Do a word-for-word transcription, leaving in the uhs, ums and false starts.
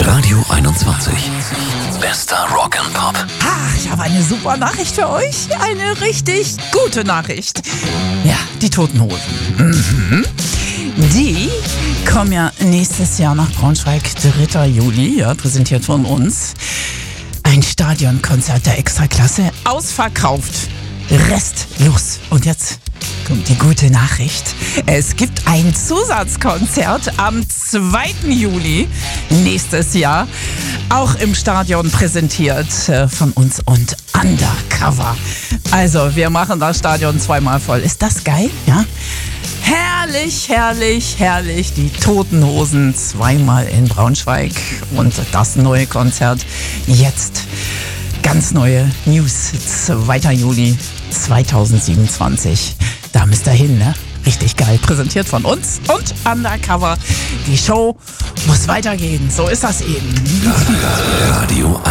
Radio einundzwanzig. Bester Rock'n'Pop. Ach, ich habe eine super Nachricht für euch. Eine richtig gute Nachricht. Ja, die Toten Hosen. Mhm. Die kommen ja nächstes Jahr nach Braunschweig, dritter Juli, ja, präsentiert von uns. Ein Stadionkonzert der Extraklasse, ausverkauft, restlos. Und jetzt kommt die gute Nachricht. Es gibt ein Zusatzkonzert am zweiten Juli nächstes Jahr, auch im Stadion präsentiert äh, von uns und Undercover. Also, wir machen das Stadion zweimal voll. Ist das geil? Ja? Herrlich, herrlich, herrlich. Die Toten Hosen zweimal in Braunschweig und das neue Konzert jetzt. Ganz neue News. zweiter Juli zweitausendsiebenundzwanzig. Da müsst ihr hin, ne? Richtig geil. Präsentiert von uns und Undercover. Die Show muss weitergehen. So ist das eben. Radio